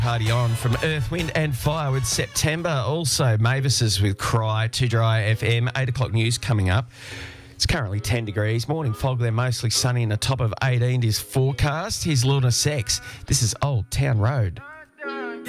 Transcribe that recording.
Party on from Earth, Wind and Fire with September. Also, Mavis's with Cry, 2 Dry FM, 8 o'clock news coming up. It's currently 10 degrees. Morning fog there, mostly sunny and a top of 18 is forecast. Here's Lorna Sex. This is Old Town Road.